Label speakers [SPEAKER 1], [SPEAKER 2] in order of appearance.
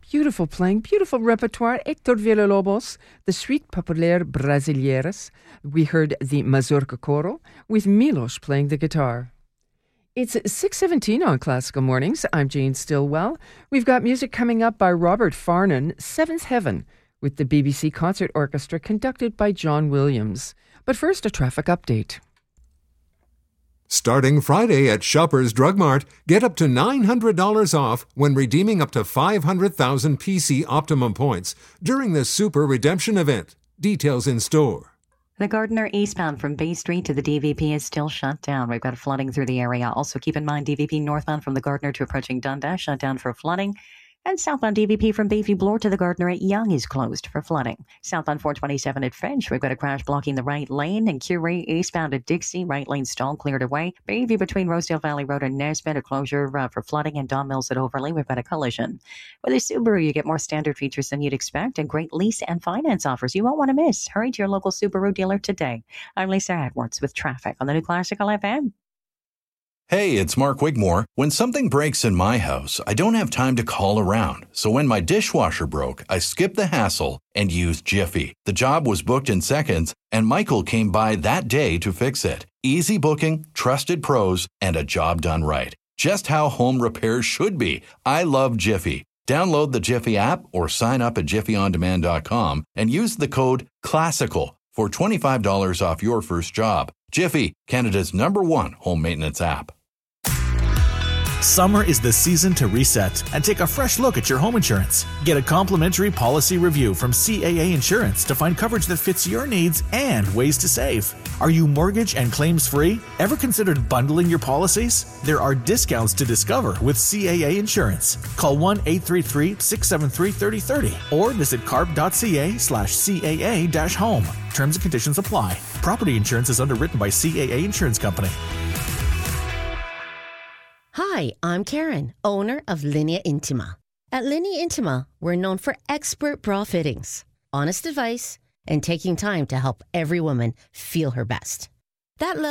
[SPEAKER 1] Beautiful playing, beautiful repertoire. Héctor Villalobos, the Suite Populaire Brasileiras. We heard the Mazurka Coro with Milos playing the guitar. It's 6:17 on Classical Mornings. I'm Jane Stillwell. We've got music coming up by Robert Farnon, Seventh Heaven, with the BBC Concert Orchestra conducted by John Williams. But first, a traffic update.
[SPEAKER 2] Starting Friday at Shoppers Drug Mart, get up to $900 off when redeeming up to 500,000 PC Optimum points during the Super Redemption event. Details in store.
[SPEAKER 3] The Gardiner eastbound from Bay Street to the DVP is still shut down. We've got flooding through the area. Also keep in mind DVP northbound from the Gardiner to approaching Dundas shut down for flooding. And southbound DVP from Bayview Bloor to the Gardiner at Yonge is closed for flooding. Southbound 427 at Finch, we've got a crash blocking the right lane. And Curie eastbound at Dixie, right lane stall cleared away. Bayview between Rosedale Valley Road and Nesbitt, a closure for flooding. And Don Mills at Overley, we've got a collision. With a Subaru, you get more standard features than you'd expect and great lease and finance offers you won't want to miss. Hurry to your local Subaru dealer today. I'm Lisa Edwards with traffic on the new Classical FM.
[SPEAKER 4] Hey, it's Mark Wigmore. When something breaks in my house, I don't have time to call around. So when my dishwasher broke, I skipped the hassle and used Jiffy. The job was booked in seconds, and Michael came by that day to fix it. Easy booking, trusted pros, and a job done right. Just how home repairs should be. I love Jiffy. Download the Jiffy app or sign up at jiffyondemand.com and use the code CLASSICAL for $25 off your first job. Jiffy, Canada's #1 home maintenance app.
[SPEAKER 5] Summer is the season to reset and take a fresh look at your home insurance. Get a complimentary policy review from CAA Insurance to find coverage that fits your needs and ways to save. Are you mortgage and claims free? Ever considered bundling your policies? There are discounts to discover with CAA Insurance. Call 1-833-673-3030 or visit carp.ca/CAA-home. Terms and conditions apply. Property insurance is underwritten by CAA Insurance Company.
[SPEAKER 6] Hi, I'm Karen, owner of Linea Intima. At Linea Intima, we're known for expert bra fittings, honest advice, and taking time to help every woman feel her best. That